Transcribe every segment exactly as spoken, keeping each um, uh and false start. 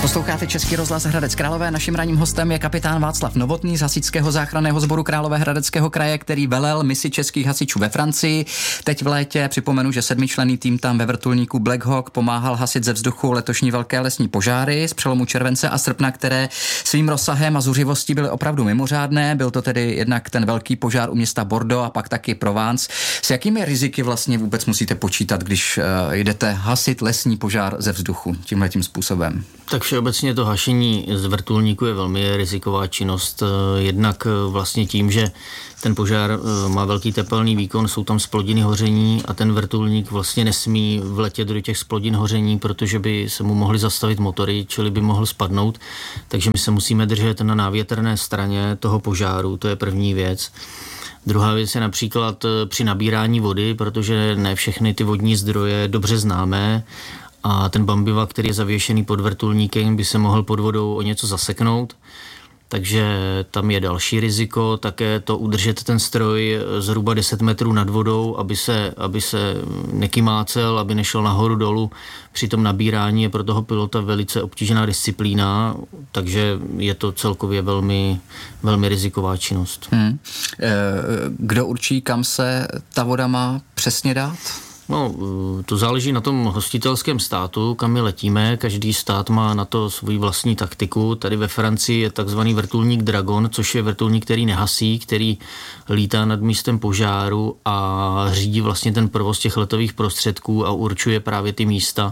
Posloucháte Český rozhlas Hradec Králové. Naším ranním hostem je kapitán Václav Novotný z Hasičského záchranného sboru Královéhradeckého kraje, který velel misi českých hasičů ve Francii. Teď v létě připomenu, že sedmičlenný tým tam ve vrtulníku Black Hawk pomáhal hasit ze vzduchu letošní velké lesní požáry z přelomu července a srpna, které svým rozsahem a zuřivostí byly opravdu mimořádné. Byl to tedy jednak ten velký požár u města Bordeaux a pak taky Provence. S jakými riziky vlastně vůbec musíte počítat, když jdete hasit lesní požár ze vzduchu tímhletím způsobem? Tak všeobecně to hašení z vrtulníku je velmi riziková činnost. Jednak vlastně tím, že ten požár má velký tepelný výkon, jsou tam zplodiny hoření a ten vrtulník vlastně nesmí vletět do těch zplodin hoření, protože by se mu mohly zastavit motory, čili by mohl spadnout. Takže my se musíme držet na návětrné straně toho požáru, to je první věc. Druhá věc je například při nabírání vody, protože ne všechny ty vodní zdroje dobře známe a ten bambivak, který je zavěšený pod vrtulníkem, by se mohl pod vodou o něco zaseknout. Takže tam je další riziko, také to udržet ten stroj zhruba deset metrů nad vodou, aby se, aby se nekymácel, aby nešel nahoru dolů. Při tom nabírání je pro toho pilota velice obtížná disciplína, takže je to celkově velmi, velmi riziková činnost. Hmm. Kdo určí, kam se ta voda má přesně dát? No, to záleží na tom hostitelském státu, kam my letíme. Každý stát má na to svou vlastní taktiku. Tady ve Francii je takzvaný vrtulník Dragon, což je vrtulník, který nehasí, který lítá nad místem požáru a řídí vlastně ten provoz těch letových prostředků a určuje právě ty místa,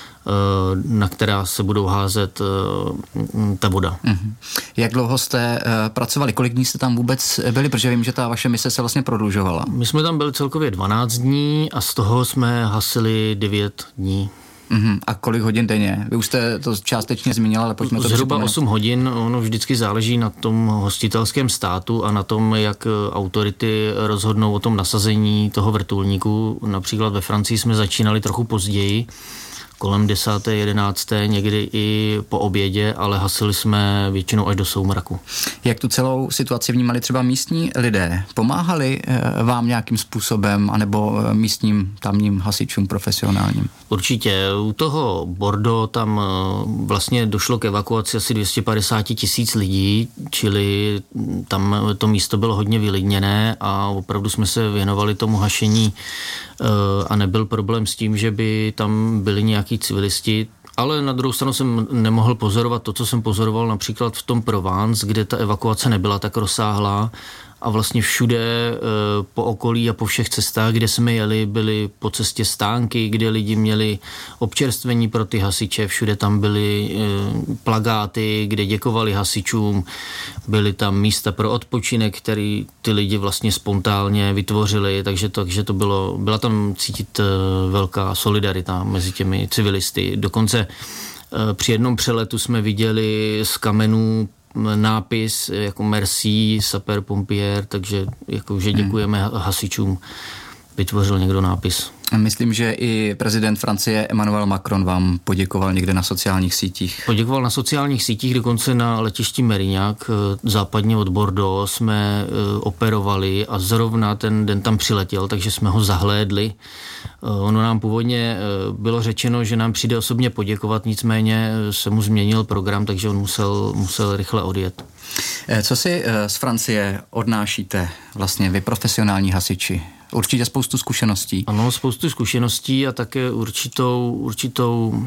na která se budou házet ta voda. Mm-hmm. Jak dlouho jste pracovali? Kolik dní jste tam vůbec byli? Protože vím, že ta vaše mise se vlastně prodlužovala. My jsme tam byli celkově dvanáct dní a z toho jsme hasili devět dní. Mm-hmm. A kolik hodin denně? Vy už jste to částečně zmínila, ale pojďme to Zhruba osm hodin, ono vždycky záleží na tom hostitelském státu a na tom, jak autority rozhodnou o tom nasazení toho vrtulníku. Například ve Francii jsme začínali trochu později, kolem desáté, jedenácté, někdy i po obědě, ale hasili jsme většinou až do soumraku. Jak tu celou situaci vnímali třeba místní lidé? Pomáhali vám nějakým způsobem, anebo místním tamním hasičům profesionálním? Určitě. U toho Bordeaux tam vlastně došlo k evakuaci asi dvě stě padesát tisíc lidí, čili tam to místo bylo hodně vylidněné a opravdu jsme se věnovali tomu hašení a nebyl problém s tím, že by tam byli nějaký civilisti, ale na druhou stranu jsem nemohl pozorovat to, co jsem pozoroval například v tom Provence, kde ta evakuace nebyla tak rozsáhlá a vlastně všude po okolí a po všech cestách, kde jsme jeli, byly po cestě stánky, kde lidi měli občerstvení pro ty hasiče, všude tam byly plakáty, kde děkovali hasičům, byly tam místa pro odpočinek, který ty lidi vlastně spontánně vytvořili, takže to, takže to bylo, byla tam cítit velká solidarita mezi těmi civilisty. Dokonce při jednom přeletu jsme viděli z kamenů nápis jako merci, sapeur pompier, takže jakože děkujeme hasičům, vytvořil někdo nápis. Myslím, že i prezident Francie Emmanuel Macron vám poděkoval někde na sociálních sítích. Poděkoval na sociálních sítích, dokonce na letišti Mérignac, západně od Bordeaux, jsme operovali a zrovna ten den tam přiletěl, takže jsme ho zahlédli. Ono nám původně bylo řečeno, že nám přijde osobně poděkovat, nicméně se mu změnil program, takže on musel, musel rychle odjet. Co si z Francie odnášíte vlastně vy profesionální hasiči? Určitě spoustu zkušeností. Ano, spoustu zkušeností a také určitou, určitou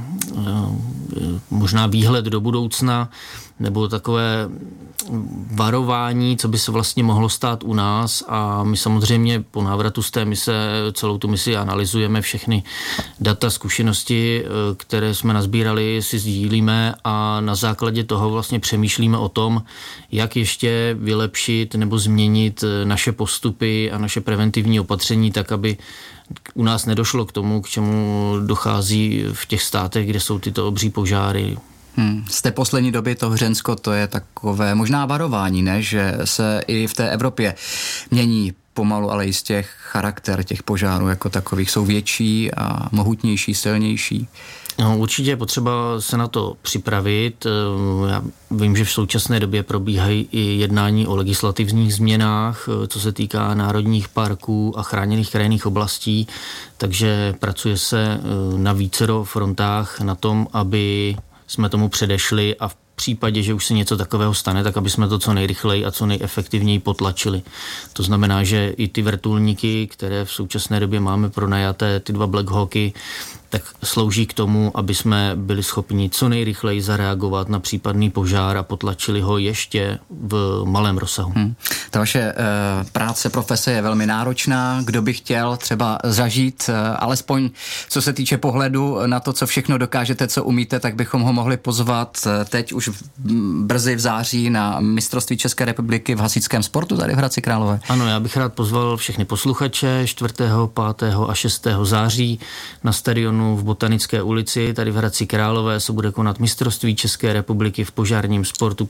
možná výhled do budoucna nebo takové varování, co by se vlastně mohlo stát u nás a my samozřejmě po návratu z té mise celou tu misi analyzujeme, všechny data, zkušenosti, které jsme nazbírali, si sdílíme a na základě toho vlastně přemýšlíme o tom, jak ještě vylepšit nebo změnit naše postupy a naše preventivní opatření tak, aby u nás nedošlo k tomu, k čemu dochází v těch státech, kde jsou tyto obří požáry. Hmm. Z té poslední doby to Hřensko, to je takové možná varování, ne? Že se i v té Evropě mění pomalu, ale jistě charakter těch požárů jako takových. Jsou větší a mohutnější, silnější. No, určitě je potřeba se na to připravit. Já vím, že v současné době probíhají i jednání o legislativních změnách, co se týká národních parků a chráněných krajinných oblastí, takže pracuje se na vícero frontách na tom, aby jsme tomu předešli a v případě, že už se něco takového stane, tak aby jsme to co nejrychleji a co nejefektivněji potlačili. To znamená, že i ty vrtulníky, které v současné době máme pronajaté, ty dva Black Hawky, tak slouží k tomu, aby jsme byli schopni co nejrychleji zareagovat na případný požár a potlačili ho ještě v malém rozsahu. Hmm. Ta vaše e, práce, profese je velmi náročná. Kdo by chtěl třeba zažít, e, alespoň co se týče pohledu na to, co všechno dokážete, co umíte, tak bychom ho mohli pozvat e, teď už v, brzy v září na mistrovství České republiky v hasičském sportu tady v Hradci Králové. Ano, já bych rád pozval všechny posluchače čtvrtého, pátého a šestého září na stadionu v Botanické ulici, tady v Hradci Králové se bude konat mistrovství České republiky v požárním sportu